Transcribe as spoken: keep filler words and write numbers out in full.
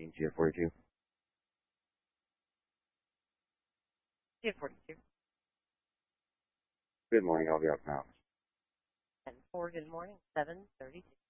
speaking. G F forty-two. G F forty-two. Good morning. I'll be up now. ten four, good morning, seven thirty-two.